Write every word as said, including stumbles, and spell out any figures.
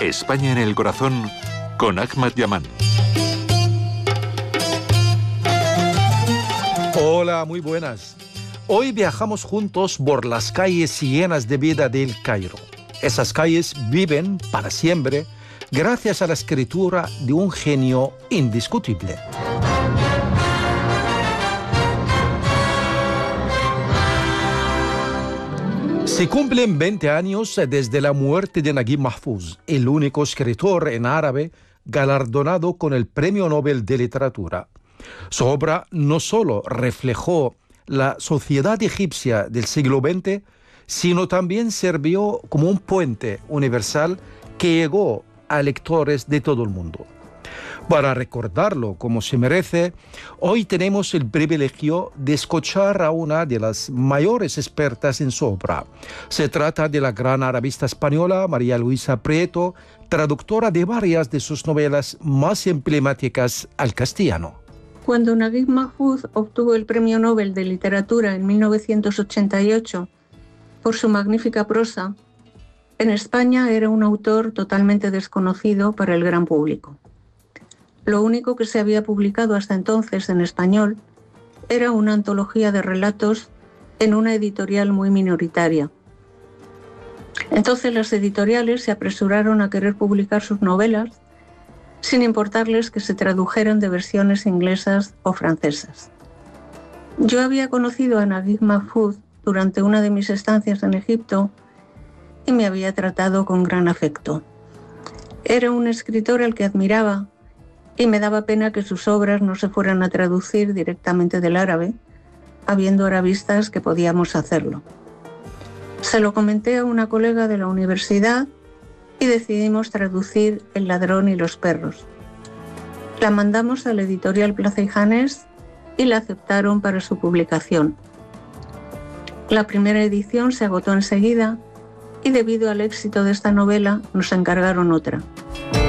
España en el corazón con Ahmad Yaman. Hola, muy buenas. Hoy viajamos juntos por las calles llenas de vida del Cairo. Esas calles viven para siempre gracias a la escritura de un genio indiscutible. Se cumplen veinte años desde la muerte de Naguib Mahfouz, el único escritor en árabe galardonado con el Premio Nobel de Literatura. Su obra no solo reflejó la sociedad egipcia del siglo veinte, sino también sirvió como un puente universal que llegó a lectores de todo el mundo. Para recordarlo como se merece, hoy tenemos el privilegio de escuchar a una de las mayores expertas en su obra. Se trata de la gran arabista española María Luisa Prieto, traductora de varias de sus novelas más emblemáticas al castellano. Cuando Naguib Mahfouz obtuvo el Premio Nobel de Literatura en mil novecientos ochenta y ocho por su magnífica prosa, en España era un autor totalmente desconocido para el gran público. Lo único que se había publicado hasta entonces en español era una antología de relatos en una editorial muy minoritaria. Entonces las editoriales se apresuraron a querer publicar sus novelas sin importarles que se tradujeran de versiones inglesas o francesas. Yo había conocido a Naguib Mahfouz durante una de mis estancias en Egipto y me había tratado con gran afecto. Era un escritor al que admiraba y me daba pena que sus obras no se fueran a traducir directamente del árabe, habiendo arabistas que podíamos hacerlo. Se lo comenté a una colega de la universidad y decidimos traducir El ladrón y los perros. La mandamos a la editorial Plaza y Janés y la aceptaron para su publicación. La primera edición se agotó enseguida y debido al éxito de esta novela nos encargaron otra.